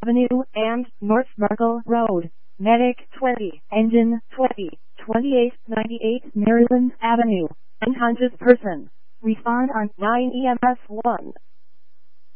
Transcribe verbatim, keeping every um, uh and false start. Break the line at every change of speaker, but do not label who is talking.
Avenue and North Merkle Road. Medic twenty, Engine twenty, twenty-eight ninety-eight Maryland Avenue. Unconscious person. Respond on nine E M S one.